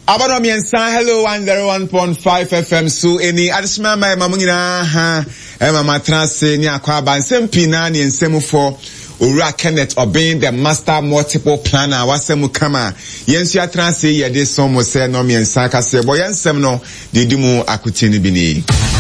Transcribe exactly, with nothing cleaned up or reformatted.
Abano miensa, hello, one oh one point five F M, so any additional my mamuna, ha, Emma Matrase, Nia Kwaban, Sempina, and Semu Ura Kenneth obeying the master multiple planner, Wasemu Kama, Yensia Transe, Yade Somo, say, no, miensa, Kase, Boyan Semno, Didumu Akutini Bini.